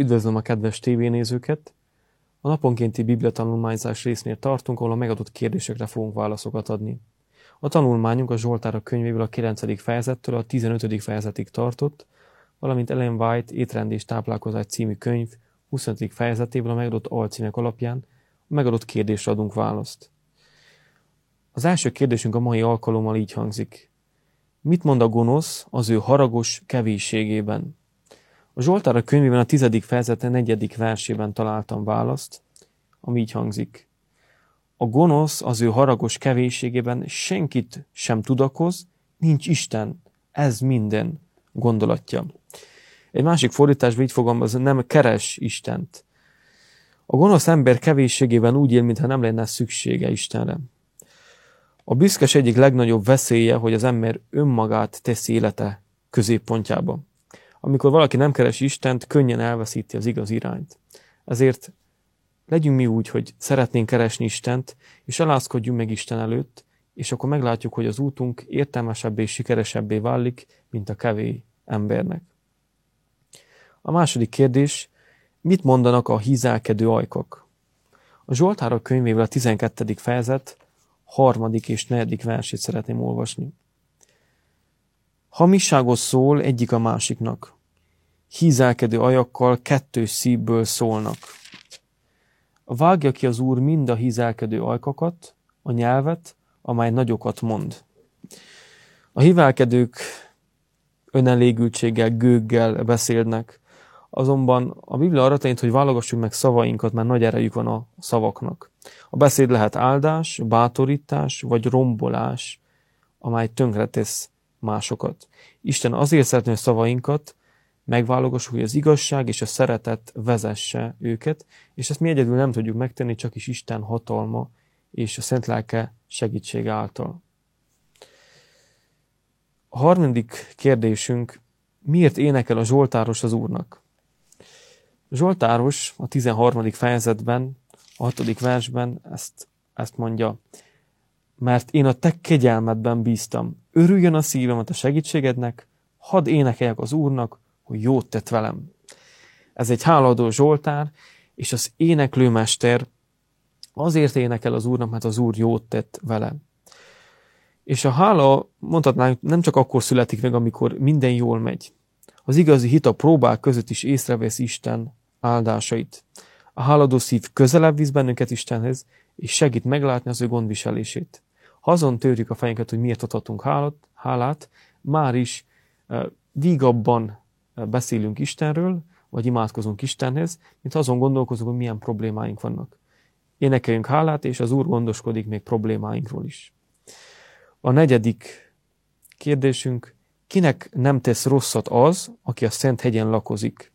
Üdvözlöm a kedves tévénézőket! A naponkénti bibliatanulmányzás résznél tartunk, ahol a megadott kérdésekre fogunk válaszokat adni. A tanulmányunk a Zsoltárok könyvéből a 9. fejezettől a 15. fejezetig tartott, valamint Ellen White Étrend és táplálkozás című könyv 25. fejezetéből a megadott alcímek alapján a megadott kérdésre adunk választ. Az első kérdésünk a mai alkalommal így hangzik. Mit mond a gonosz az ő haragos kevésségében? A Zsoltárok könyvében a 10. fejezete 4. versében találtam választ, ami így hangzik. A gonosz az ő haragos kevésségében senkit sem tudakoz, nincs Isten, ez minden gondolatja. Egy másik fordításban így fogalmaz, nem keres Istent. A gonosz ember kevésségében úgy él, mintha nem lenne szüksége Istenre. A büszkes egyik legnagyobb veszélye, hogy az ember önmagát teszi élete középpontjába. Amikor valaki nem keresi Istent, könnyen elveszíti az igaz irányt. Ezért legyünk mi úgy, hogy szeretnénk keresni Istent, és alázkodjunk meg Isten előtt, és akkor meglátjuk, hogy az útunk értelmesebbé és sikeresebbé válik, mint a kevés embernek. A második kérdés, mit mondanak a hízelkedő ajkak? A Zsoltárok könyvéből a 12. fejezet 3. és 4. versét szeretném olvasni. Hamisságot szól egyik a másiknak. Hízelkedő ajakkal kettős szívből szólnak. Vágja ki az Úr mind a hízelkedő ajkakat, a nyelvet, amely nagyokat mond. A hízelkedők önelégültséggel, gőggel beszélnek, azonban a Biblia arra tanít, hogy válogassuk meg szavainkat, mert nagy erejük van a szavaknak. A beszéd lehet áldás, bátorítás vagy rombolás, amely tönkretesz másokat. Isten azért szeretné a szavainkat, megválogassuk, hogy az igazság és a szeretet vezesse őket, és ezt mi egyedül nem tudjuk megtenni, csak is Isten hatalma és a Szent Lelke segítsége által. A harmadik kérdésünk, miért énekel a zsoltáros az Úrnak? A zsoltáros a 13. fejezetben, a 6. versben ezt mondja, mert én a te kegyelmedben bíztam. Örüljön a szívem a te segítségednek, hadd énekeljek az Úrnak, hogy jót tett velem. Ez egy hálaadó zsoltár, és az éneklőmester azért énekel az Úrnak, mert az Úr jót tett vele. És a hála, mondhatnánk, nem csak akkor születik meg, amikor minden jól megy. Az igazi hit a próbák között is észrevesz Isten áldásait. A háladó szív közelebb visz bennünket Istenhez, és segít meglátni az ő gondviselését. Ha azon törjük a fejünket, hogy miért adhatunk hálát, már is vígabban beszélünk Istenről, vagy imádkozunk Istenhez, mint azon gondolkozunk, hogy milyen problémáink vannak. Énekeljünk hálát, és az Úr gondoskodik még problémáinkról is. A 4. kérdésünk, kinek nem tesz rosszat az, aki a Szent hegyen lakozik?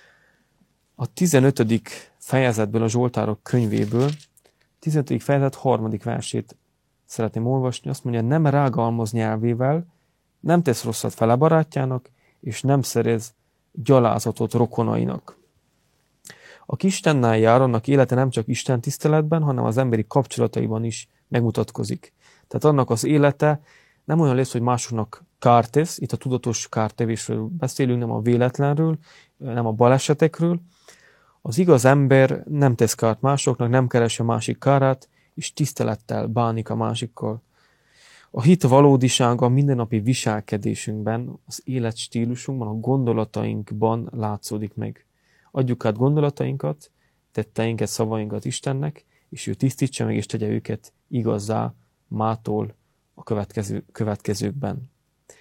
A 15. fejezetből, a Zsoltárok könyvéből, 15. fejezet 3. versét szeretném olvasni, azt mondja, nem rágalmaz nyelvével, nem tesz rosszat fele barátjának, és nem szerez gyalázatot rokonainak. Aki Istennel jár, annak élete nem csak Isten tiszteletben, hanem az emberi kapcsolataiban is megmutatkozik. Tehát annak az élete nem olyan lesz, hogy másoknak kárt tesz, itt a tudatos kártevésről beszélünk, nem a véletlenről, nem a balesetekről. Az igaz ember nem tesz kárt másoknak, nem keresi a másik kárát, és tisztelettel bánik a másikkal. A hit valódisága a mindennapi viselkedésünkben, az életstílusunkban, a gondolatainkban látszódik meg. Adjuk át gondolatainkat, tetteinket, szavainkat Istennek, és ő tisztítsa meg, és tegye őket igazzá mától a következőkben.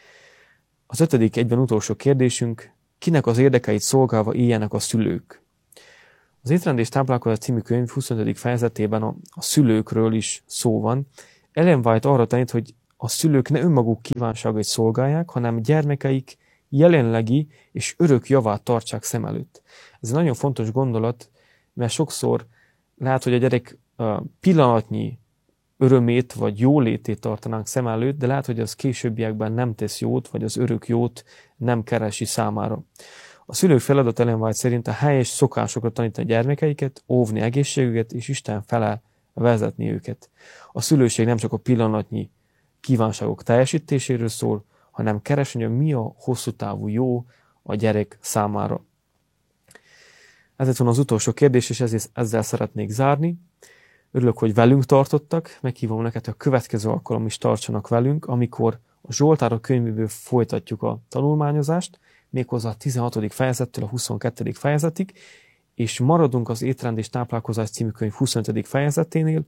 Az 5. egyben utolsó kérdésünk, kinek az érdekeit szolgálva éljenek a szülők? Az Étrend és táplálkozás című könyv 25. fejezetében a szülőkről is szó van. Ellen White arra tanít, hogy a szülők ne önmaguk kívánságait szolgálják, hanem gyermekeik jelenlegi és örök javát tartsák szem előtt. Ez egy nagyon fontos gondolat, mert sokszor lehet, hogy a gyerek pillanatnyi örömét vagy jólétét tartanánk szem előtt, de lehet, hogy az későbbiekben nem tesz jót, vagy az örök jót nem keresi számára. A szülők feladat Ellen White szerint a helyes szokásokat tanítani a gyermekeiket, óvni egészségüket és Isten fele vezetni őket. A szülőség nem csak a pillanatnyi kívánságok teljesítéséről szól, hanem keresni, hogy mi a hosszú távú jó a gyerek számára. Ez lett volna az utolsó kérdés, és ezzel szeretnék zárni. Örülök, hogy velünk tartottak, meghívom neked, hogy a következő alkalom is tartsanak velünk, amikor a Zsoltárok könyvéből folytatjuk a tanulmányozást, méghozzá a 16. fejezettől a 22. fejezetig, és maradunk az Étrend és táplálkozás című könyv 25. fejezeténél,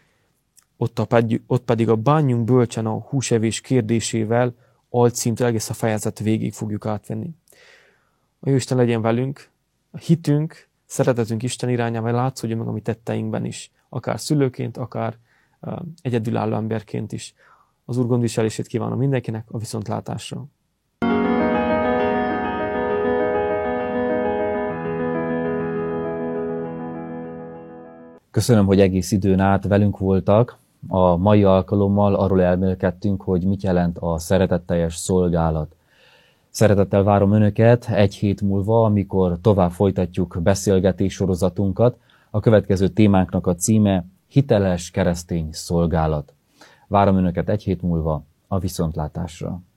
ott pedig a Bánjunk bölcsen a húsevés kérdésével alcímtől egész a fejezet végig fogjuk átvenni. A Jóisten legyen velünk, a hitünk, szeretetünk Isten irányába látszódjon meg a mi tetteinkben is, akár szülőként, akár egyedülálló emberként is. Az Úr gondviselését kívánom mindenkinek, a viszontlátásra. Köszönöm, hogy egész időn át velünk voltak. A mai alkalommal arról elmélkedtünk, hogy mit jelent a szeretetteljes szolgálat. Szeretettel várom Önöket egy hét múlva, amikor tovább folytatjuk beszélgetés sorozatunkat. A következő témánknak a címe hiteles keresztény szolgálat. Várom Önöket egy hét múlva, a viszontlátásra.